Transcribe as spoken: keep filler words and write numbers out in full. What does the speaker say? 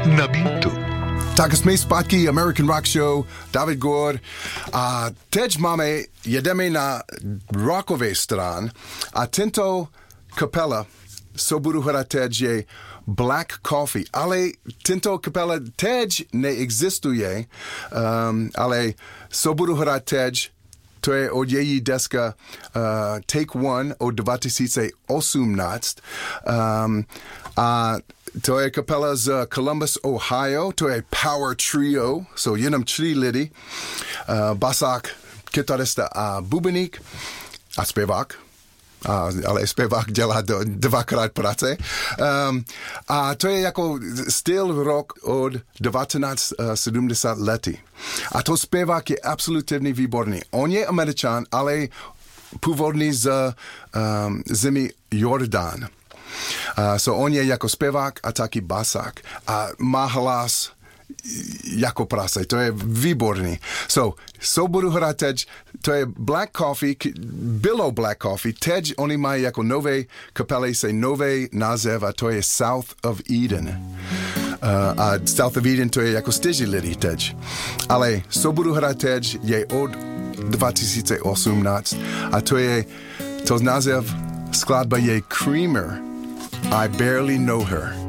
na beatu. Tak jsme zpátky, American Rock Show, David Gord. A teď máme, jedeme na rockové stran a tento kapela, co budu hrát teď, je Black Coffee, ale tento kapela teď neexistuje, um, ale co budu hrát teď, to je od její deska uh, Take One od dva tisíce osmnáct. Um, a to je kapela z Columbus, Ohio, to je Power Trio, so jenom tři lidi, uh, basák, kytarista a bubeník a zpěvák. A, ale zpěvák dělá do, dvakrát práce. Um, a to je jako styl rock od devatenáct sedmdesát lety. A to zpěvák je absolutně výborný. On je Američan, ale původný z um, zemi Jordán. Uh, so on je jako zpěvák a taky basák. A má hlas jako prase, to je výborný. So, so budu hrát teď, to je Black Coffee, bylo Black Coffee, teď oni mají jako nové kapely, se nové název a to je South of Eden. Uh, a South of Eden to je jako stěží lidi teď. Ale so budu hrát teď je od dva tisíce osmnáct a to je, to název skladba je Creamer, I Barely Know Her.